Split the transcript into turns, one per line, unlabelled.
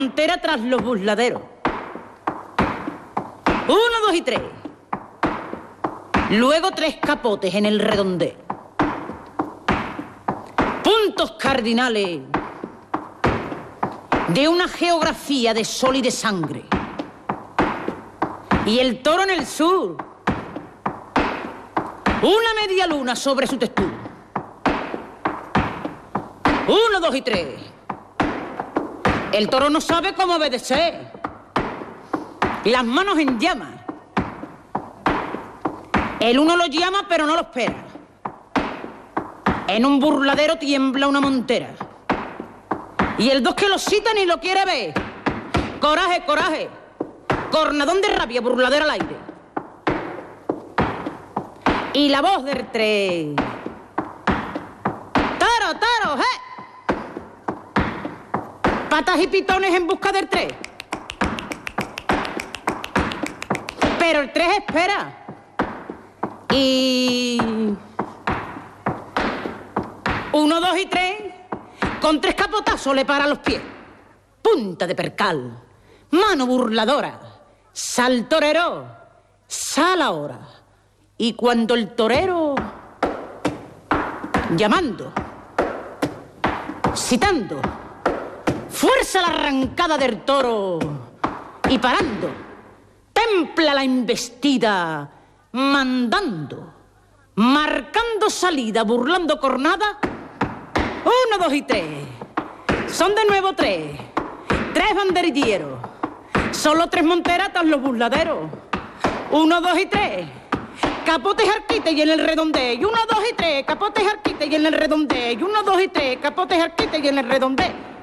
montera tras los burladeros. 1, 2 y 3. Luego 3 capotes en el redondeo. Puntos cardinales de una geografía de sol y de sangre. Y el toro en el sur. Una media luna sobre su textura. 1, 2 y 3. El toro no sabe cómo obedecer. Las manos en llamas. El uno lo llama pero no lo espera. En un burladero tiembla una montera. Y el 2 que lo cita ni lo quiere ver. Coraje, coraje. Cornadón de rabia, burladero al aire. Y la voz del 3. ¡Toro, toro, patas y pitones en busca del 3. Pero el 3 espera. Y 1, 2 y 3, con 3 capotazos le para los pies. Punta de percal, mano burladora, sal torero, sal ahora. Y cuando el torero, llamando, citando, fuerza la arrancada del toro y parando, templa la embestida, mandando, marcando salida, burlando cornada. 1, 2 y 3. Son de nuevo 3. 3 banderilleros. Solo 3 monteras tras los burladeros. 1, 2 y 3. Capotes arquite y en el redondeo. 1, 2 y 3. Capotes arquite y en el redondeo. 1, 2 y 3. Capotes arquite y en el redondeo.